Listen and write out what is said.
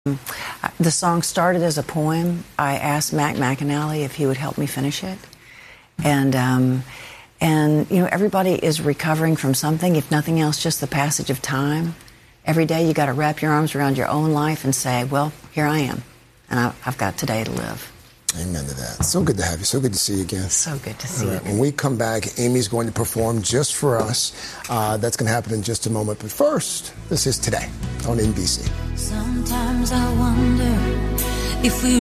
The song started as a poem. I asked Mac McAnally if he would help me finish it. And everybody is recovering from something, if nothing else, just the passage of time. Every day you got to wrap your arms around your own life and say, well, here I am, and I've got today to live. Amen to that. So good to have you. So good to see you again. So good to see you. When we come back, Amy's going to perform just for us. That's going to happen in just a moment. But first, this is Today on NBC. Sometimes I wonder if we